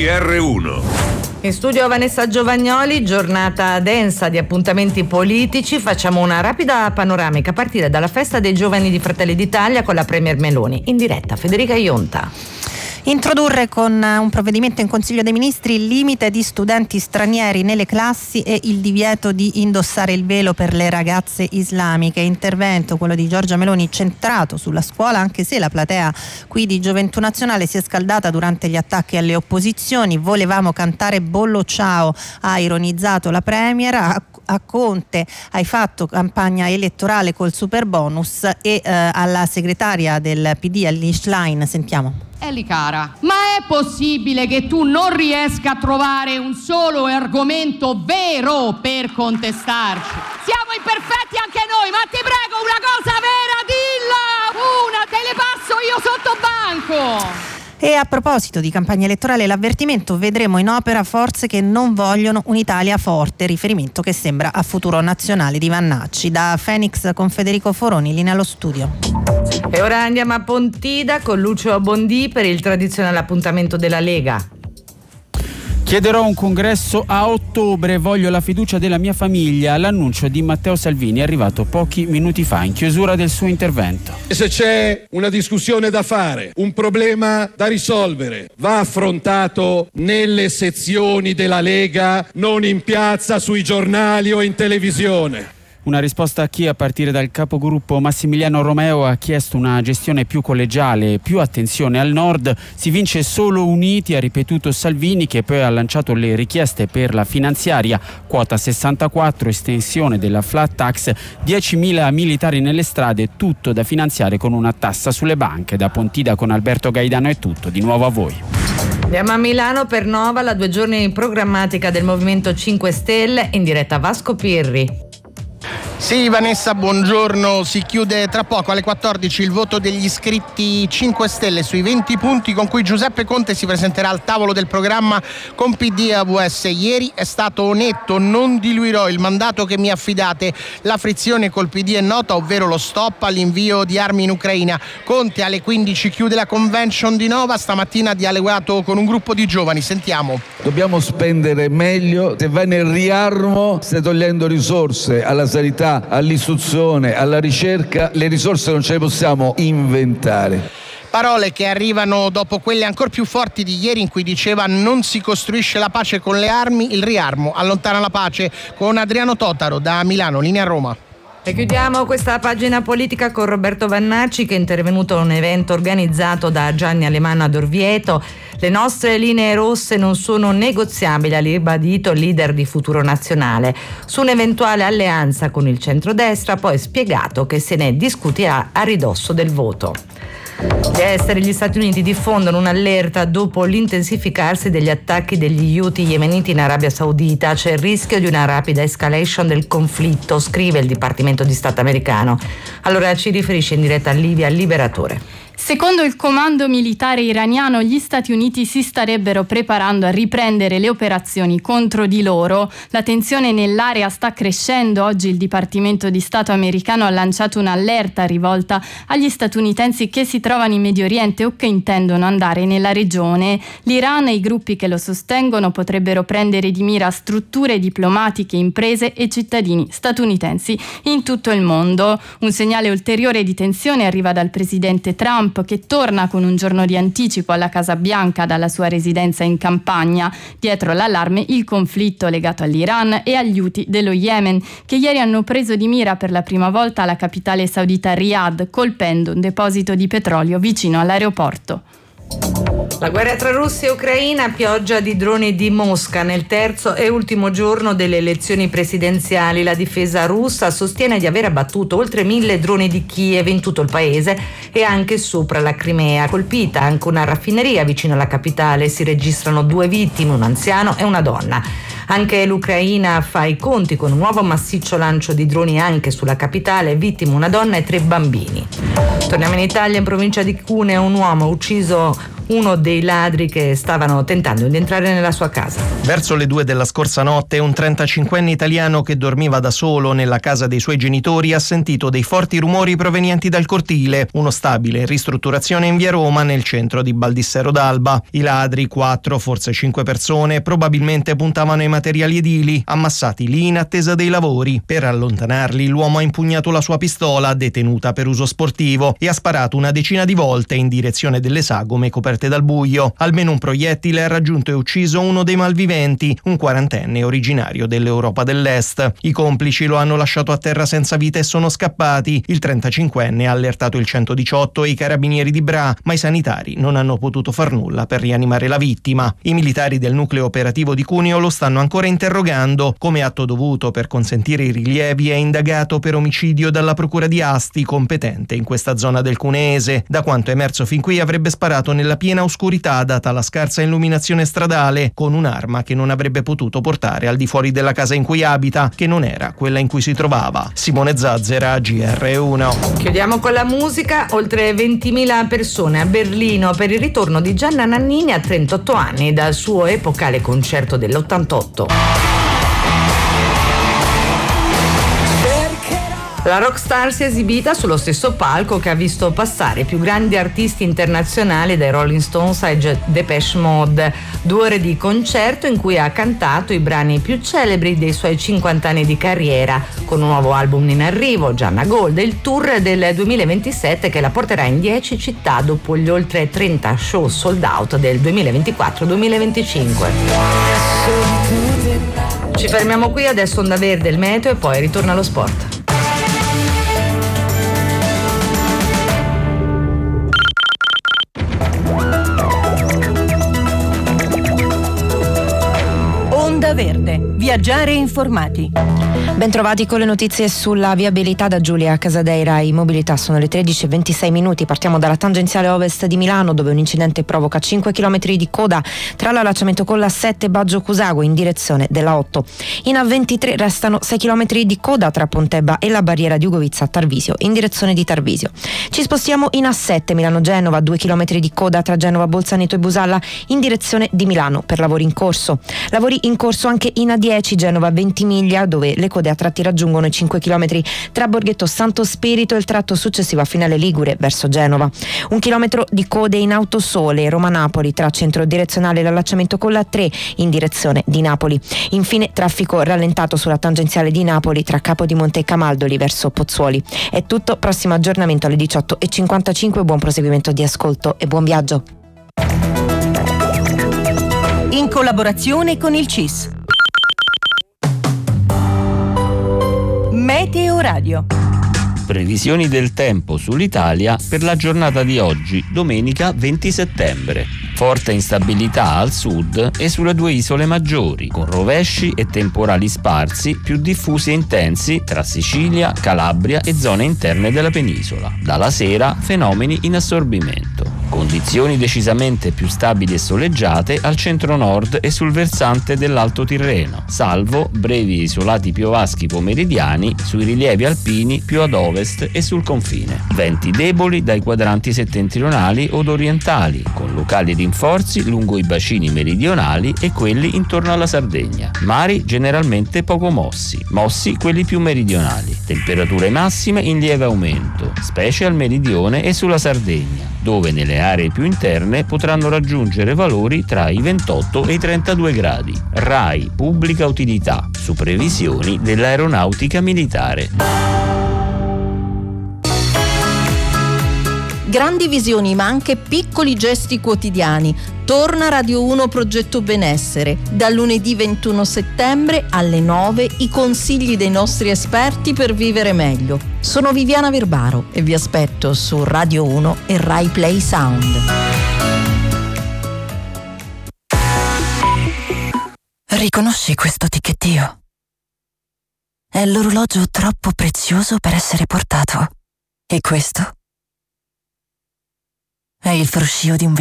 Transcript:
GR1. In studio Vanessa Giovagnoli, giornata densa di appuntamenti politici. Facciamo una rapida panoramica a partire dalla festa dei giovani di Fratelli d'Italia con la Premier Meloni. In diretta Federica Ionta. Introdurre con un provvedimento in Consiglio dei Ministri il limite di studenti stranieri nelle classi e il divieto di indossare il velo per le ragazze islamiche. Intervento, quello di Giorgia Meloni, centrato sulla scuola, anche se la platea qui di Gioventù Nazionale si è scaldata durante gli attacchi alle opposizioni. Volevamo cantare Bollo Ciao, ha ironizzato la Premier. A Conte hai fatto campagna elettorale col super bonus e alla segretaria del PD Elly Schlein sentiamo. Elly cara, ma è possibile che tu non riesca a trovare un solo argomento vero per contestarci? Siamo imperfetti anche noi, ma ti prego una cosa vera, dilla! Una, te le passo io sotto banco! E a proposito di campagna elettorale, l'avvertimento: vedremo in opera forze che non vogliono un'Italia forte, riferimento che sembra a Futuro Nazionale di Vannacci. Da Phoenix con Federico Foroni, linea allo studio. E ora andiamo a Pontida con Lucio Bondi per il tradizionale appuntamento della Lega. Chiederò un congresso a ottobre, voglio la fiducia della mia famiglia. L'annuncio di Matteo Salvini è arrivato pochi minuti fa in chiusura del suo intervento. E se c'è una discussione da fare, un problema da risolvere, va affrontato nelle sezioni della Lega, non in piazza, sui giornali o in televisione. Una risposta a chi, a partire dal capogruppo Massimiliano Romeo, ha chiesto una gestione più collegiale, più attenzione al nord. Si vince solo uniti, ha ripetuto Salvini, che poi ha lanciato le richieste per la finanziaria, quota 64, estensione della flat tax, 10.000 militari nelle strade, tutto da finanziare con una tassa sulle banche. Da Pontida con Alberto Gaidano è tutto, di nuovo a voi. Andiamo a Milano per Nova, la 2 giorni programmatica del Movimento 5 Stelle, in diretta Vasco Pirri. Sì, Vanessa, buongiorno. Si chiude tra poco alle 14 il voto degli iscritti 5 Stelle sui 20 punti con cui Giuseppe Conte si presenterà al tavolo del programma con PD e AVS. Ieri è stato netto: non diluirò il mandato che mi affidate. La frizione col PD è nota, ovvero lo stop all'invio di armi in Ucraina. Conte alle 15 chiude la convention di Nova, stamattina ha dialogato con un gruppo di giovani. Sentiamo. Dobbiamo spendere meglio. Se vai nel riarmo stai togliendo risorse alla sanità, all'istruzione, alla ricerca. Le risorse non ce le possiamo inventare. Parole che arrivano dopo quelle ancora più forti di ieri, in cui diceva: non si costruisce la pace con le armi, il riarmo allontana la pace. Con Adriano Totaro da Milano, linea Roma. E chiudiamo questa pagina politica con Roberto Vannacci, che è intervenuto a un evento organizzato da Gianni Alemanno ad Orvieto. Le nostre linee rosse non sono negoziabili, ha ribadito il leader di Futuro Nazionale. Su un'eventuale alleanza con il centrodestra, poi spiegato che se ne discuterà a ridosso del voto. Gli esteri degli Stati Uniti diffondono un'allerta dopo l'intensificarsi degli attacchi degli Houthi yemeniti in Arabia Saudita. C'è il rischio di una rapida escalation del conflitto, scrive il Dipartimento di Stato americano. Allora ci riferisce in diretta Livia Liberatore. Secondo il comando militare iraniano, gli Stati Uniti si starebbero preparando a riprendere le operazioni contro di loro. La tensione nell'area sta crescendo. Oggi il Dipartimento di Stato americano ha lanciato un'allerta rivolta agli statunitensi che si trovano in Medio Oriente o che intendono andare nella regione. L'Iran e i gruppi che lo sostengono potrebbero prendere di mira strutture diplomatiche, imprese e cittadini statunitensi in tutto il mondo. Un segnale ulteriore di tensione arriva dal presidente Trump, che torna con un giorno di anticipo alla Casa Bianca dalla sua residenza in campagna. Dietro l'allarme il conflitto legato all'Iran e agli Houthi dello Yemen, che ieri hanno preso di mira per la prima volta la capitale saudita Riyadh, colpendo un deposito di petrolio vicino all'aeroporto. La guerra tra Russia e Ucraina, pioggia di droni di Mosca nel terzo e ultimo giorno delle elezioni presidenziali. La difesa russa sostiene di aver abbattuto oltre 1000 droni di Kiev in tutto il paese e anche sopra la Crimea. Colpita anche una raffineria vicino alla capitale. Si registrano 2 vittime, un anziano e una donna. Anche l'Ucraina fa i conti con un nuovo massiccio lancio di droni anche sulla capitale, vittime una donna e 3 bambini. Torniamo in Italia, in provincia di Cuneo, un uomo ucciso uno dei ladri che stavano tentando di entrare nella sua casa. Verso le 2 della scorsa notte, un 35enne italiano che dormiva da solo nella casa dei suoi genitori ha sentito dei forti rumori provenienti dal cortile, uno stabile in ristrutturazione in via Roma, nel centro di Baldissero d'Alba. I ladri, 4, forse 5 persone, probabilmente puntavano ai materiali edili, ammassati lì in attesa dei lavori. Per allontanarli, l'uomo ha impugnato la sua pistola, detenuta per uso sportivo, e ha sparato una decina di volte in direzione delle sagome coperte dal buio. Almeno un proiettile ha raggiunto e ucciso uno dei malviventi, un 40enne originario dell'Europa dell'Est. I complici lo hanno lasciato a terra senza vita e sono scappati. Il 35enne ha allertato il 118 e i carabinieri di Bra, ma i sanitari non hanno potuto far nulla per rianimare la vittima. I militari del nucleo operativo di Cuneo lo stanno ancora interrogando. Come atto dovuto per consentire i rilievi è indagato per omicidio dalla procura di Asti, competente in questa zona del cuneese. Da quanto è emerso fin qui avrebbe sparato nella piena oscurità data la scarsa illuminazione stradale, con un'arma che non avrebbe potuto portare al di fuori della casa in cui abita, che non era quella in cui si trovava. Simone Zazzera, GR1. Chiudiamo con la musica. Oltre 20.000 persone a Berlino per il ritorno di Gianna Nannini a 38 anni dal suo epocale concerto dell'88. La rockstar si è esibita sullo stesso palco che ha visto passare i più grandi artisti internazionali, dai Rolling Stones ai Depeche Mode. 2 ore di concerto in cui ha cantato i brani più celebri dei suoi 50 anni di carriera, con un nuovo album in arrivo, Gianna Gold, e il tour del 2027 che la porterà in 10 città dopo gli oltre 30 show sold out del 2024-2025. Ci fermiamo qui, adesso Onda Verde, il meteo e poi ritorna allo sport. Verde. Viaggiare informati. Bentrovati con le notizie sulla viabilità da Giulia Casadeira. In mobilità sono le 13:26. Partiamo dalla tangenziale ovest di Milano, dove un incidente provoca 5 km di coda tra l'allacciamento con la 7 Baggio Cusago in direzione della 8. In A23 restano 6 km di coda tra Pontebba e la barriera di Ugovizza a Tarvisio in direzione di Tarvisio. Ci spostiamo in A7 Milano-Genova, 2 km di coda tra Genova Bolzaneto e Busalla in direzione di Milano per lavori in corso. Lavori in corso anche in A10 Genova Ventimiglia, dove le code a tratti raggiungono i 5 km tra Borghetto Santo Spirito e il tratto successivo a Finale Ligure verso Genova. 1 chilometro di code in Autosole Roma-Napoli tra centro direzionale e l'allacciamento con la 3 in direzione di Napoli. Infine traffico rallentato sulla tangenziale di Napoli tra Capodimonte e Camaldoli verso Pozzuoli. È tutto, prossimo aggiornamento alle 18:55. Buon proseguimento di ascolto e buon viaggio. In collaborazione con il CIS. Meteo Radio. Previsioni del tempo sull'Italia per la giornata di oggi, domenica 20 settembre. Forte instabilità al sud e sulle 2 isole maggiori, con rovesci e temporali sparsi più diffusi e intensi tra Sicilia, Calabria e zone interne della penisola. Dalla sera fenomeni in assorbimento. Condizioni decisamente più stabili e soleggiate al centro-nord e sul versante dell'Alto Tirreno, salvo brevi isolati piovaschi pomeridiani sui rilievi alpini più ad ovest e sul confine. Venti deboli dai quadranti settentrionali od orientali, con locali rinforzi lungo i bacini meridionali e quelli intorno alla Sardegna. Mari generalmente poco mossi quelli più meridionali. Temperature massime in lieve aumento, specie al meridione e sulla Sardegna, dove nelle aree più interne potranno raggiungere valori tra i 28 e i 32 gradi. RAI Pubblica Utilità, su previsioni dell'Aeronautica Militare. Grandi visioni ma anche piccoli gesti quotidiani. Torna Radio 1 Progetto Benessere. Dal lunedì 21 settembre alle 9 i consigli dei nostri esperti per vivere meglio. Sono Viviana Verbaro e vi aspetto su Radio 1 e Rai Play Sound. Riconosci questo ticchettio? È l'orologio troppo prezioso per essere portato. E questo? È il fruscio di un